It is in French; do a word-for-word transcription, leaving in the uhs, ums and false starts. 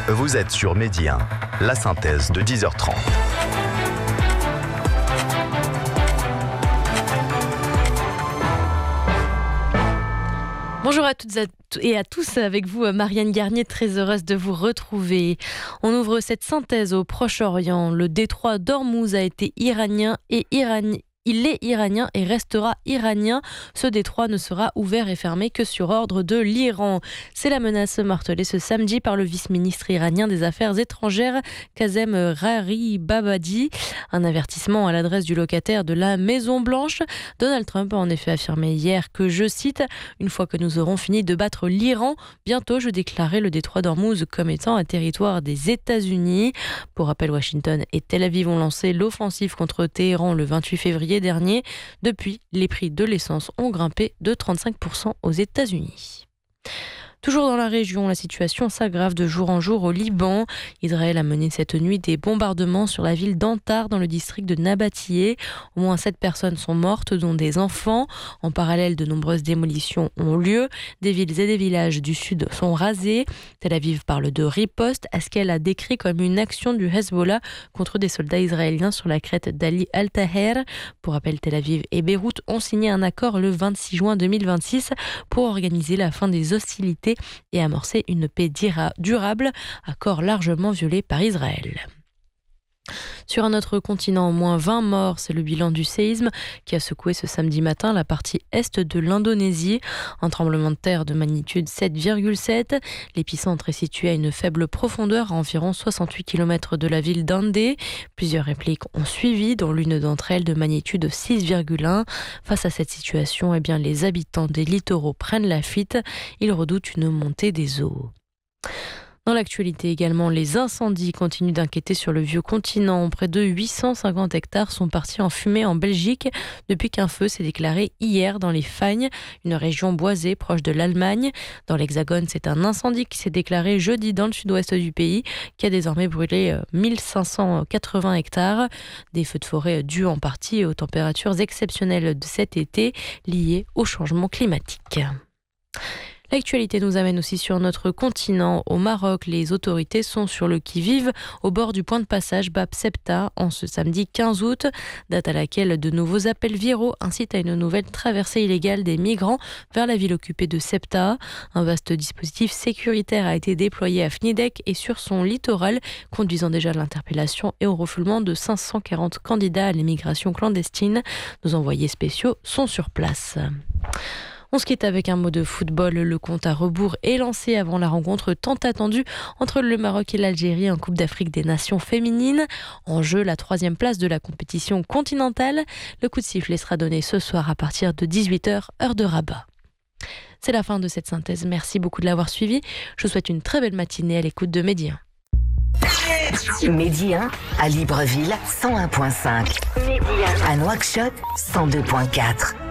Vous êtes sur Midi un, la synthèse de dix heures trente. Bonjour à toutes et à tous, avec vous Marianne Garnier, très heureuse de vous retrouver. On ouvre cette synthèse au Proche-Orient. Le détroit d'Ormuz a été iranien et iranien. Il est iranien et restera iranien. Ce détroit ne sera ouvert et fermé que sur ordre de l'Iran. C'est la menace martelée ce samedi par le vice-ministre iranien des Affaires étrangères, Kazem Gharibabadi. Un avertissement à l'adresse du locataire de la Maison-Blanche. Donald Trump a en effet affirmé hier que, je cite, « Une fois que nous aurons fini de battre l'Iran, bientôt je déclarerai le détroit d'Ormuz comme étant un territoire des États-Unis ». Pour rappel, Washington et Tel Aviv ont lancé l'offensive contre Téhéran le vingt-huit février dernier. Depuis, les prix de l'essence ont grimpé de trente-cinq pour cent aux États-Unis. Toujours dans la région, la situation s'aggrave de jour en jour au Liban. Israël a mené cette nuit des bombardements sur la ville d'Antar dans le district de Nabatiyeh. Au moins sept personnes sont mortes, dont des enfants. En parallèle, de nombreuses démolitions ont lieu. Des villes et des villages du sud sont rasés. Tel Aviv parle de riposte, à ce qu'elle a décrit comme une action du Hezbollah contre des soldats israéliens sur la crête d'Ali Al-Taher. Pour rappel, Tel Aviv et Beyrouth ont signé un accord le vingt-six juin deux mille vingt-six pour organiser la fin des hostilités et amorcer une paix durable, accord largement violé par Israël. Sur un autre continent, au moins vingt morts, c'est le bilan du séisme qui a secoué ce samedi matin la partie est de l'Indonésie. Un tremblement de terre de magnitude sept virgule sept. L'épicentre est situé à une faible profondeur, à environ soixante-huit kilomètres de la ville d'Andé. Plusieurs répliques ont suivi, dont l'une d'entre elles de magnitude six virgule un. Face à cette situation, eh bien, les habitants des littoraux prennent la fuite. Ils redoutent une montée des eaux. Dans l'actualité également, les incendies continuent d'inquiéter sur le vieux continent. Près de huit cent cinquante hectares sont partis en fumée en Belgique depuis qu'un feu s'est déclaré hier dans les Fagnes, une région boisée proche de l'Allemagne. Dans l'Hexagone, c'est un incendie qui s'est déclaré jeudi dans le sud-ouest du pays, qui a désormais brûlé mille cinq cent quatre-vingts hectares. Des feux de forêt dus en partie aux températures exceptionnelles de cet été liées au changement climatique. L'actualité nous amène aussi sur notre continent. Au Maroc, les autorités sont sur le qui-vive au bord du point de passage Bab Septa en ce samedi quinze août, date à laquelle de nouveaux appels viraux incitent à une nouvelle traversée illégale des migrants vers la ville occupée de Septa. Un vaste dispositif sécuritaire a été déployé à Fnidek et sur son littoral, conduisant déjà à l'interpellation et au refoulement de cinq cent quarante candidats à l'immigration clandestine. Nos envoyés spéciaux sont sur place. On se quitte avec un mot de football. Le compte à rebours est lancé avant la rencontre tant attendue entre le Maroc et l'Algérie en Coupe d'Afrique des Nations féminines. En jeu, la troisième place de la compétition continentale. Le coup de sifflet sera donné ce soir à partir de dix-huit heures, heure de Rabat. C'est la fin de cette synthèse. Merci beaucoup de l'avoir suivi. Je vous souhaite une très belle matinée à l'écoute de Midi un. Midi un à Libreville, cent un virgule cinq. Midi un. À Nouakchott, cent deux virgule quatre.